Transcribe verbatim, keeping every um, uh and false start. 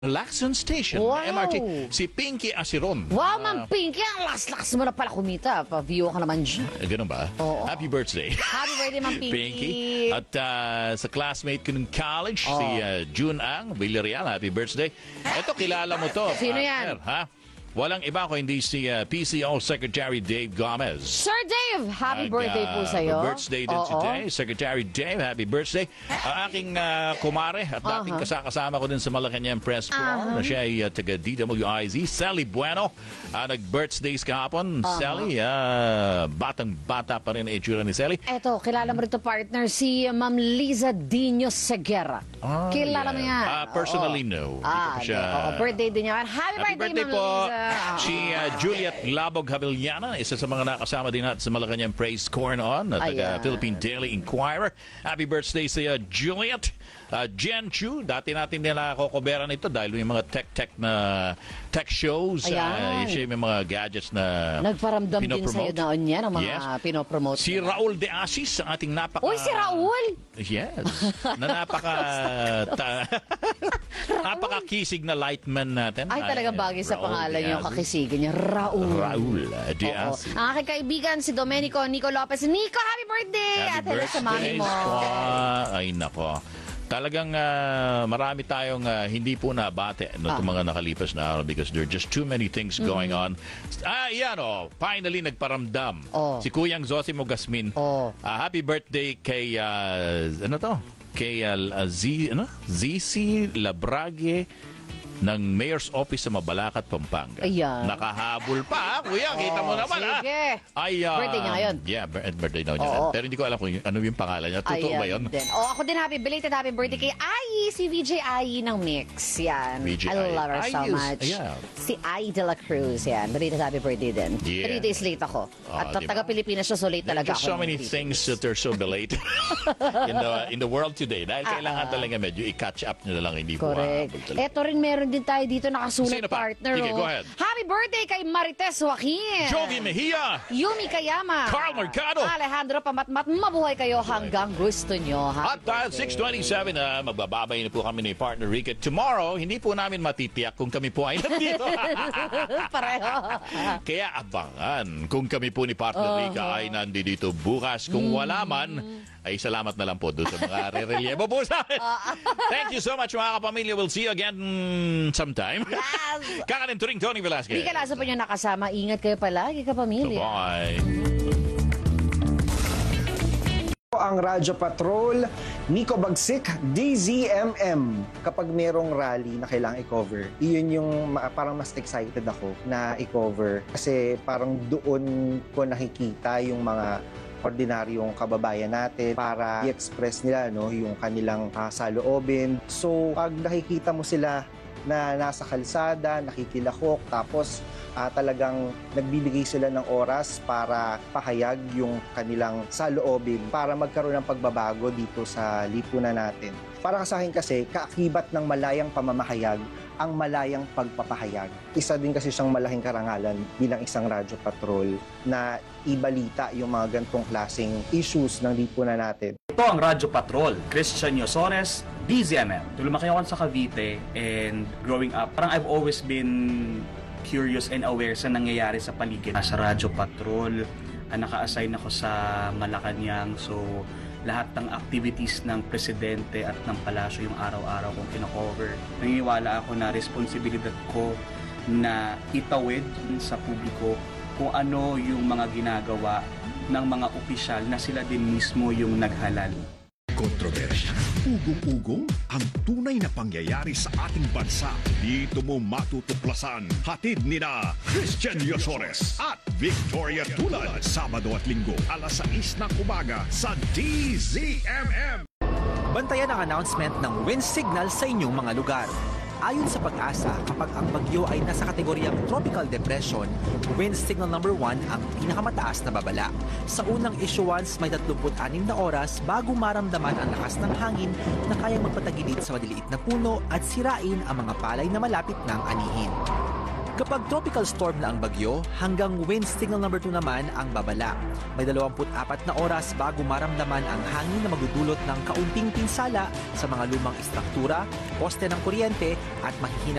Lacson Station, Wow. M R T, si Pinky Asiron. Wow, Ah, Ma'am Pinky, ang lakas-lakas mo na pala kumita. Pa-view ka naman dyan. eh, ganun ba? Oo. Happy birthday. Happy birthday, Ma'am Pinky. Pinky. At ah, sa classmate ko ng college, Oh. si ah, June Ang Villarreal, happy birthday. Ito, kilala mo to. Sino partner, yan? Ha? Walang iba ko hindi si ah, P C O Secretary Dave Gomez. Sir Dave, happy Nag, birthday ah, po sa'yo. Birthday din Oo. today. Secretary Dave, happy birthday. Ang aking ah, kumare at dating Uh-huh. kasakasama ko din sa Malacanang Press Corps Uh-huh. na siya ay uh, taga D W I Z, Sally Bueno. Uh, Nag-birthdays kahapon. Uh-huh. Sally, ah, batang-bata pa rin ang itsura ni Sally. Eto, kilala mo rin to, partner, si Ma'am Liza Dino Seguera. Ah, kilala yeah. mo yan. Ah, personally, Oo. no. Hindi Ah, ko siya- oo, birthday din yan. Happy, Happy birthday Ma'am po, Liza. si uh, Juliet Labog Havillana, isa sa mga nakasama din natin sa Malacanang Praise Corps noon, na taga Ayan. Philippine Daily Inquirer. Happy birthday sa uh, Juliet. Uh, Jen Chu, dati natin nila kokoberan ito dahil may mga tech-tech na tech shows. Uh, Ayan. siya may mga gadgets na Nagparamdam din pinopromote. sa'yo noon yan, ang mga Yes. pinopromote. Si Raul De Asis, ang ating napaka... Uy, si Raul! Yes. Na napaka... ta- napaka-kisig na lightman natin. Ay, talaga bagay sa Raul pangalan De niyo, Asis. kakisigan niya. Raul. Raul uh, De Oo. Asis. Ang aking kaibigan, si Domenico Nico Lopez. Nico, happy birthday! At hello sa mami mo. po. Ay, nako. Talagang ah, marami tayong ah, hindi po nabate no, Ah. itong mga nakalipas na araw because there are just too many things going on. Ah, yan oh. Finally, nagparamdam. Oh. Si Kuyang Zosimo Gasmin. Oh. Ah, happy birthday kay, ah, ano to? Kay ah, Z, ano? Z C Labrague ng Mayor's Office sa Mabalacat, Pampanga. Ayan. Nakahabol pa, ha? Kuya. Kita mo Oh, naman, ha? sige. Ay, ah, Birthday niya ngayon. Yeah, bir- birthday daw niya. Oo. Pero hindi ko alam kung y- ano yung pangalan niya. Totoo Ayan ba yun? Din. Oh, ako din happy belated happy birthday kay Ai, si V J Ai ng Mix. Yan. V J I Ai. love her so Ai is- much. yeah. Si Ai de la Cruz. Yan. Belated happy birthday din. Yeah. Three days late ako. Ah, At diba? taga-Pilipinas siya, so late There are talaga just ako. so many ng things Philippines. that are so belated in the in the world today. Dahil kailangan talaga medyo i-catch up nyo na lang. Hindi po Correct. hahabol talaga. Eto rin meron din tayo dito nakasulat, Sino pa? partner. Sige, oh. go ahead. Happy birthday kay Marites Joaquin. Jovi Mejia! Yumi Kayama. Carl Mercado. Alejandro Pamatmat. Mabuhay kayo hanggang gusto nyo. Happy At dahil birthday. six twenty-seven na magbababay na po kami ni partner Ricket. Tomorrow, hindi po namin matitiyak kung kami po ay nandito. Pareho. Kaya abangan kung kami po ni partner Rica ay nandito bukas. Kung wala man, ay salamat na lang po doon sa mga re-reliebo po sa akin. Thank you so much mga kapamilya. We'll see you again sometime. Yes. Kakanin Turing Tony Velasquez. Di ka lasa pa nyo nakasama. Ingat kayo palagi, kapamilya. Bye. Ang Radyo Patrol, Nico Bagsik, D Z M M. Kapag merong rally na kailangang i-cover, iyon yung ma- parang mas excited ako na i-cover. Kasi parang doon ko nakikita yung mga ordinaryong kababayan natin para i-express nila no, yung kanilang uh, saloobin. So, pag nakikita mo sila na nasa kalsada, nakikilahok, tapos uh, talagang nagbibigay sila ng oras para pahayag yung kanilang saloobin para magkaroon ng pagbabago dito sa lipunan natin. Para sa akin kasi, kaakibat ng malayang pamamahayag ang malayang pagpapahayag. Isa din kasi siyang malaking karangalan bilang isang radyo patrol na ibalita yung mga gantong klaseng issues ng lipunan natin. Ito ang Radyo Patrol, Christian Yosores, D Z M M. Lumaki ako sa Cavite and growing up, parang I've always been curious and aware sa nangyayari sa paligid. Sa Radyo Patrol, ah, naka-assign ako sa Malacanang, so lahat ng activities ng presidente at ng palasyo yung araw-araw kong kino-cover. Naniniwala ako na responsibilidad ko na itawid sa publiko kung ano yung mga ginagawa ng mga opisyal na sila din mismo yung naghalal. Kontrobersya, ugong-ugong, ang tunay na pangyayari sa ating bansa. Dito mo matutuklasan. Hatid ni na Christian Yosores at Victoria Tulad. Sabado at Linggo, alas sais ng umaga sa D Z M M. Bantayan ang announcement ng wind signal sa inyong mga lugar. Ayon sa Pag-asa, kapag ang bagyo ay nasa kategoryang tropical depression, wind signal number one ang pinakamataas na babala. Sa unang issuance, may tatlumpu't anim na oras bago maramdaman ang lakas ng hangin na kayang magpatagilid sa maliliit na puno at sirain ang mga palay na malapit ng anihin. Kapag tropical storm na ang bagyo, hanggang wind signal number two naman ang babala. May dalawampu't apat na oras bago maramdaman ang hangin na magdudulot ng kaunting pinsala sa mga lumang istruktura, poste ng kuryente at mahihina